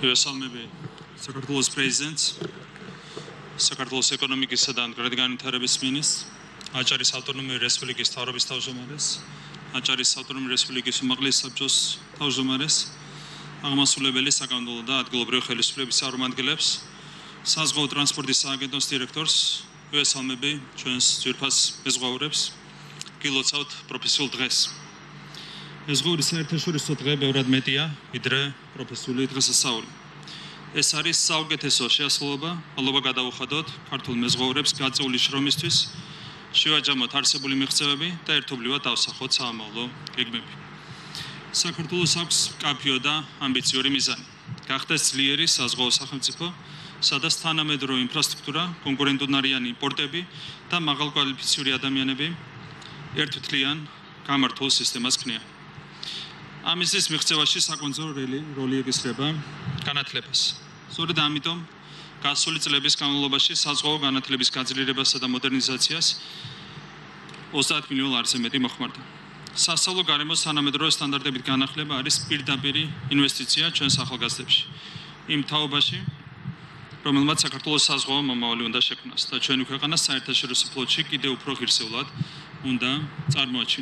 Salmebe, საქართველოს პრეზიდენტს, საქართველოს ეკონომიკისა და განვითარების მინისტრს, აჭარის ავტონომიური რესპუბლიკის მთავრობის თავმჯდომარეს, აჭარის ავტონომიური რესპუბლიკის უმაღლეს საბჭოს თავმჯდომარეს, აღმასრულებელი საკანონმდებლო და ადგილობრივი ხელისუფლების წარმომადგენლებს, საზღვაო ტრანსპორტის სააგენტოს დირექტორს, ვესალმები ჩვენს ძვირფას მეზღვაურებს, გილოცავთ პროფესიულ დღეს. მეზღვაურის საერთაშორისო დღე ბევრად მეტია, ვიდრე პროფესიული დღესასწაული. ეს არის საუკეთესო შეასრულება, მადლობა გადავუხადოთ ქართულ მეზღვაურებს გაწეული შრომისთვის, შევაჯამოთ არსებული მიღწევები და ერთობლივად დავსახოთ საამავლო გეგმები. საქართველოს აქვს მკაფიო და ამბიციური მიზანი. გახდეს ძლიერი საზღვაო სახელმწიფო, სადაც თანამედროვე ინფრასტრუქტურა, კონკურენტუნარიანი პორტები და მაღალკვალიფიციური ადამიანები ერთთლიან გამართულ სისტემას ქმნიან. ამისის მიღწევაში საკონცერტო როლი ეკისრება განათლებას. სწორედ ამიტომ გასული წლების განმავლობაში საზღვაო განათლების გაძლიერებასა და მოდერნიზაციას 30 მილიონ ლარზე მეტი მოხმარდა. სასწავლო გარემოს თანამედროვე სტანდარტებით განახლება არის პირდაპირი ინვესტიცია ჩვენს ახალგაზრდებში. იმ თაობაში, რომელმაც საქართველოს საზღვაო მომავალი უნდა შექმნას და ჩვენი ქვეყანა საერთაშორისო ფლოტში კიდევ უფრო ღირსეულად უნდა წარმოაჩინოს.